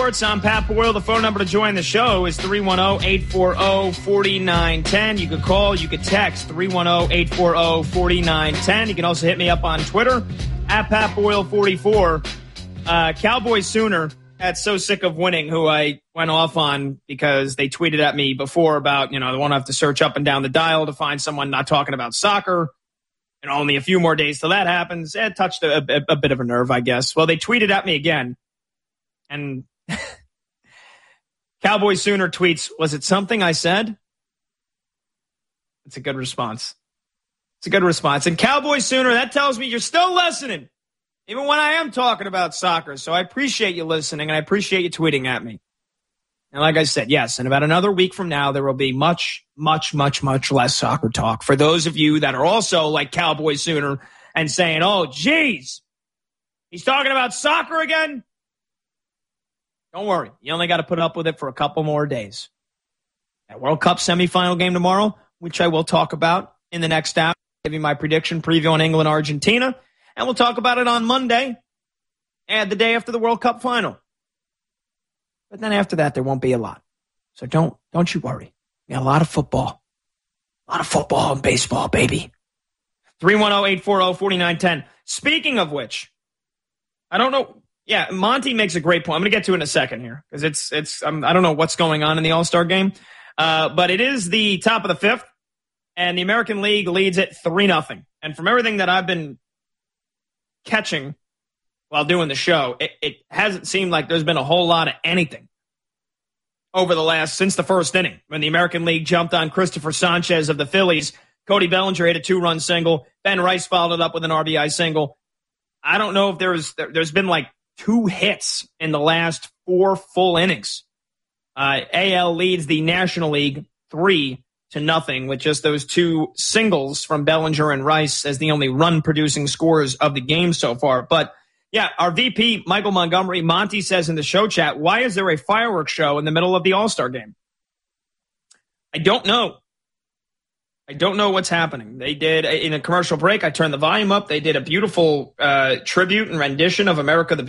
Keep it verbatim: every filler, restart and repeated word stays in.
I'm Pat Boyle. The phone number to join the show is three one zero, eight four zero, four nine one zero. You could call, you could text three one zero, eight four zero, four nine one zero. You can also hit me up on Twitter at Pat Boyle forty-four. Uh, Cowboys Sooner at So Sick of Winning, who I went off on because they tweeted at me before about, you know, they won't have to search up and down the dial to find someone not talking about soccer. And only a few more days till that happens. It touched a, a, a bit of a nerve, I guess. Well, they tweeted at me again. And Cowboy Sooner tweets, was it something I said? It's a good response. It's a good response. And Cowboy Sooner, that tells me you're still listening, even when I am talking about soccer. So I appreciate you listening, and I appreciate you tweeting at me. And like I said, yes, in about another week from now, there will be much, much, much, much less soccer talk. For those of you that are also like Cowboy Sooner and saying, oh, geez, he's talking about soccer again? Don't worry. You only got to put up with it for a couple more days. That World Cup semifinal game tomorrow, which I will talk about in the next hour, give you my prediction preview on England, Argentina, and we'll talk about it on Monday and the day after the World Cup final. But then after that, there won't be a lot. So don't don't you worry. We got a lot of football. A lot of football and baseball, baby. three one zero, eight four zero, four nine one zero. Speaking of which, I don't know. Yeah, Monty makes a great point. I'm going to get to it in a second here because it's it's um, I don't know what's going on in the All-Star game, uh, but it is the top of the fifth, and the American League leads it three nothing. And from everything that I've been catching while doing the show, it, it hasn't seemed like there's been a whole lot of anything over the last since the first inning when the American League jumped on Christopher Sanchez of the Phillies. Cody Bellinger hit a two-run single. Ben Rice followed it up with an R B I single. I don't know if there's there, there's been like two hits in the last four full innings. Uh, A L leads the National League three to nothing with just those two singles from Bellinger and Rice as the only run-producing scorers of the game so far. But, yeah, our V P, Michael Montgomery, Monty says in the show chat, why is there a fireworks show in the middle of the All-Star game? I don't know. I don't know what's happening. They did, in a commercial break, I turned the volume up. They did a beautiful uh, tribute and rendition of America the